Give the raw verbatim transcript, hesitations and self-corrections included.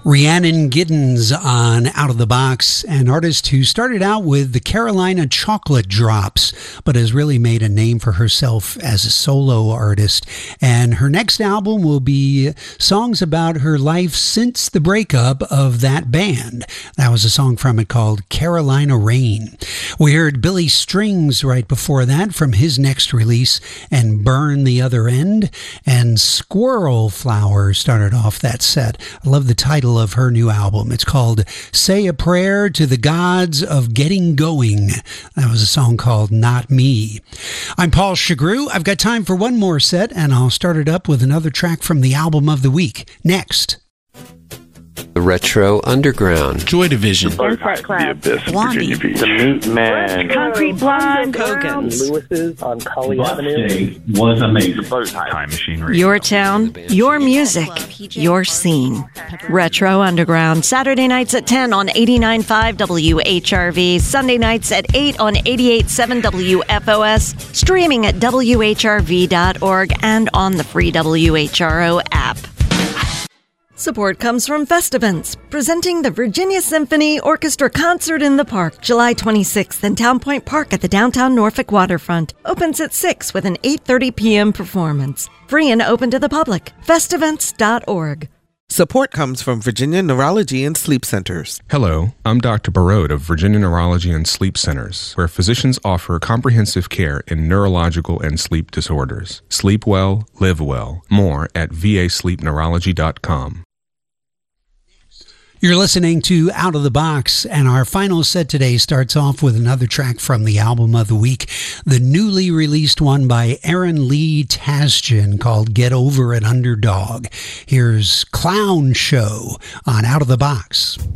Rhiannon Giddens on Out of the Box, an artist who started out with the Carolina Chocolate Drops, but has really made a name for herself as a solo artist. And her next album will be songs about her life since the breakup of that band. That was a song from it called Carolina Rain. We heard Billy Strings right before that from his next release, and Burn the Other End. And Squirrel Flower started off that set. I love the title of her new album. It's called Say a Prayer to the Gods of Getting Going. That was a song called Not Me. I'm Paul Chagru. I've got time for one more set, and I'll start it up with another track from the album of the week. Next. The Retro Underground, Joy Division, Insect Cloud, The Abyss, Virginia Beach, The Meat Man, Concrete Blonde, Hogan's, Lewis's on Cully Avenue. was amazing. Time Machine Your town, your music, your scene. Retro Underground, Saturday nights at ten on eighty-nine point five W H R V, Sunday nights at eight on eighty-eight point seven W F O S, streaming at W H R V dot org and on the free W H R O app. Support comes from Festivants, presenting the Virginia Symphony Orchestra Concert in the Park, July twenty-sixth in Town Point Park at the downtown Norfolk waterfront. Opens at six with an eight thirty p.m. performance. Free and open to the public. Festivants dot org. Support comes from Virginia Neurology and Sleep Centers. Hello, I'm Doctor Barode of Virginia Neurology and Sleep Centers, where physicians offer comprehensive care in neurological and sleep disorders. Sleep well, live well. More at v a sleep neurology dot com. You're listening to Out of the Box, and our final set today starts off with another track from the album of the week, the newly released one by Aaron Lee Tasjan called Get Over an Underdog. Here's Clown Show on Out of the Box.